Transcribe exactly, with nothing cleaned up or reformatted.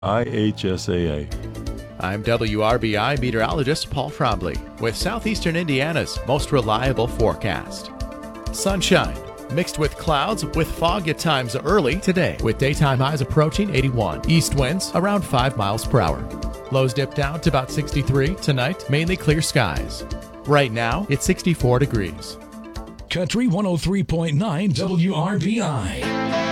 I H S A A. I'm W R B I meteorologist Paul Trombley with Southeastern Indiana's most reliable forecast. Sunshine mixed with clouds with fog at times early today, with daytime highs approaching eighty-one. East winds around five miles per hour. Lows dip down to about sixty-three. Tonight, mainly clear skies. Right now, it's sixty-four degrees. Country one oh three point nine W R B I.